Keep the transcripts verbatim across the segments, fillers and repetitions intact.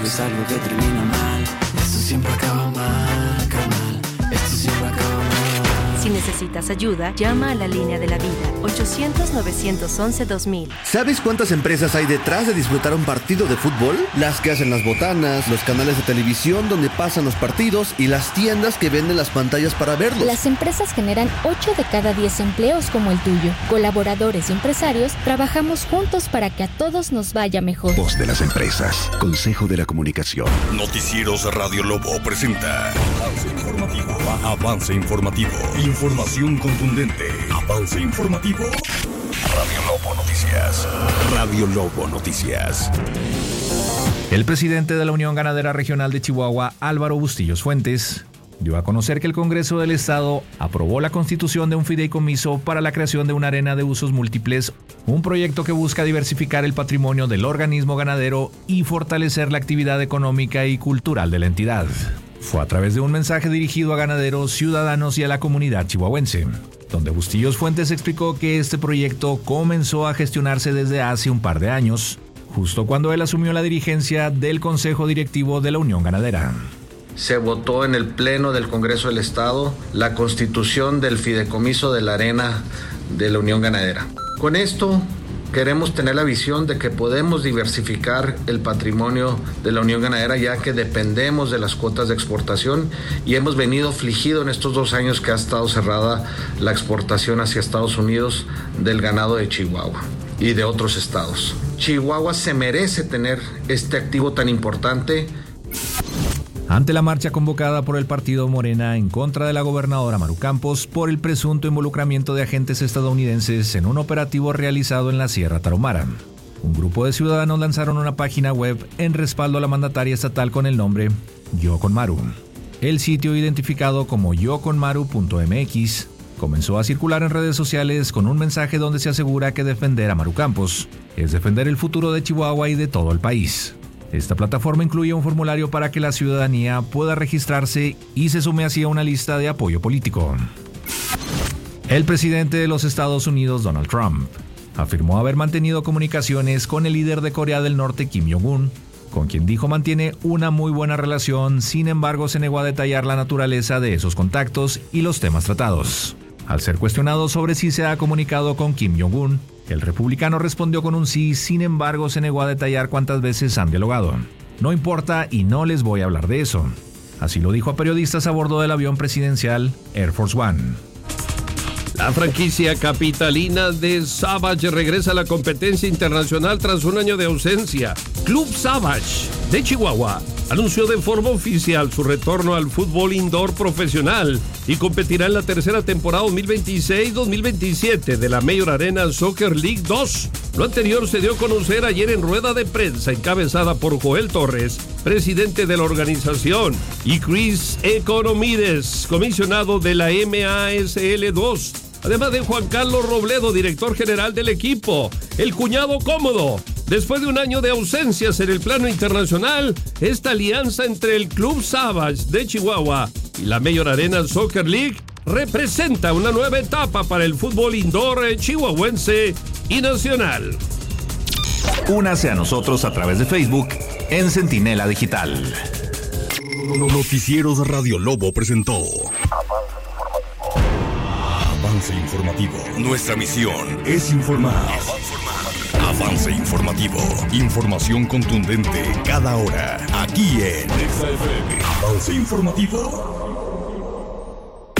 es algo que termina mal. Esto siempre acaba mal, carnal. Esto siempre acaba mal. Si necesitas ayuda, llama a la línea de la vida, ochocientos, novecientos once, dos mil. ¿Sabes cuántas empresas hay detrás de disfrutar un partido de fútbol? Las que hacen las botanas, los canales de televisión donde pasan los partidos y las tiendas que venden las pantallas para verlos. Las empresas generan ocho de cada diez empleos como el tuyo. Colaboradores y empresarios trabajamos juntos para que a todos nos vaya mejor. Voz de las empresas. Consejo de la Comunicación. Noticieros Radio Lobo presenta Avance Informativo. Avance Informativo. Información contundente. Avance Informativo. Radio Lobo Noticias. Radio Lobo Noticias. El presidente de la Unión Ganadera Regional de Chihuahua, Álvaro Bustillos Fuentes, dio a conocer que el Congreso del Estado aprobó la constitución de un fideicomiso para la creación de una arena de usos múltiples, un proyecto que busca diversificar el patrimonio del organismo ganadero y fortalecer la actividad económica y cultural de la entidad. Fue a través de un mensaje dirigido a ganaderos, ciudadanos y a la comunidad chihuahuense, donde Bustillos Fuentes explicó que este proyecto comenzó a gestionarse desde hace un par de años, justo cuando él asumió la dirigencia del Consejo Directivo de la Unión Ganadera. Se votó en el Pleno del Congreso del Estado la constitución del fideicomiso de la arena de la Unión Ganadera. Con esto queremos tener la visión de que podemos diversificar el patrimonio de la Unión Ganadera, ya que dependemos de las cuotas de exportación y hemos venido afligidos en estos dos años que ha estado cerrada la exportación hacia Estados Unidos del ganado de Chihuahua y de otros estados. Chihuahua se merece tener este activo tan importante. Ante la marcha convocada por el partido Morena en contra de la gobernadora Maru Campos por el presunto involucramiento de agentes estadounidenses en un operativo realizado en la Sierra Tarahumara, un grupo de ciudadanos lanzaron una página web en respaldo a la mandataria estatal con el nombre Yo con Maru. El sitio, identificado como yo con maru punto m x, comenzó a circular en redes sociales con un mensaje donde se asegura que defender a Maru Campos es defender el futuro de Chihuahua y de todo el país. Esta plataforma incluye un formulario para que la ciudadanía pueda registrarse y se sume así a una lista de apoyo político. El presidente de los Estados Unidos, Donald Trump, afirmó haber mantenido comunicaciones con el líder de Corea del Norte, Kim Jong-un, con quien dijo mantiene una muy buena relación. Sin embargo, se negó a detallar la naturaleza de esos contactos y los temas tratados. Al ser cuestionado sobre si se ha comunicado con Kim Jong-un, el republicano respondió con un sí, sin embargo se negó a detallar cuántas veces han dialogado. No importa y no les voy a hablar de eso. Así lo dijo a periodistas a bordo del avión presidencial Air Force One. La franquicia capitalina de Savage regresa a la competencia internacional tras un año de ausencia. Club Savage de Chihuahua anunció de forma oficial su retorno al fútbol indoor profesional y competirá en la tercera temporada dos mil veintiséis dos mil veintisiete de la Major Arena Soccer League dos. Lo anterior se dio a conocer ayer en rueda de prensa encabezada por Joel Torres, presidente de la organización, y Chris Economides, comisionado de la M A S L dos. Además de Juan Carlos Robledo, director general del equipo, el cuñado cómodo. Después de un año de ausencias en el plano internacional, esta alianza entre el Club Savage de Chihuahua y la Major Arena Soccer League representa una nueva etapa para el fútbol indoor chihuahuense y nacional. Únase a nosotros a través de Facebook en Centinela Digital. Noticieros Radio Lobo presentó Avance Informativo. Nuestra misión es informar. Avance Informativo. Información contundente cada hora. Aquí en Exa F M. Avance Informativo.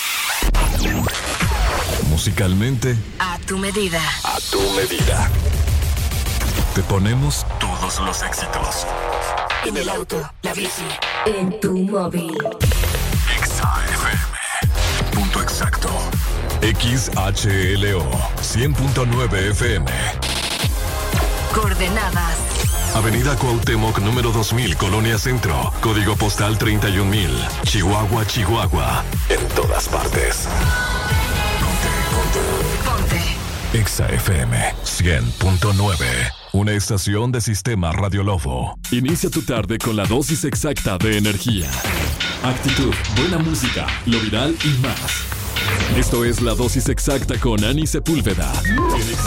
Musicalmente, A tu medida. a tu medida. Te ponemos todos los éxitos. En el auto, la bici, en tu móvil. Exa F M. Punto exacto. X H L O cien punto nueve F M. Coordenadas. Avenida Cuauhtémoc número dos mil, Colonia Centro. Código postal treinta y un mil. Chihuahua, Chihuahua. En todas partes. Ponte, ponte. Ponte. Exa F M cien punto nueve. Una estación de Sistema Radio Lobo. Inicia tu tarde con la dosis exacta de energía, actitud, buena música, lo viral y más. Esto es La Dosis Exacta con Ani Sepúlveda. En Exa